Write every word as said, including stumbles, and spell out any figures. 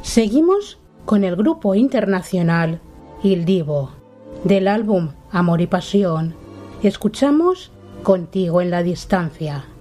Seguimos con el grupo internacional Il Divo. Del álbum Amor y Pasión, escuchamos Contigo en la Distancia.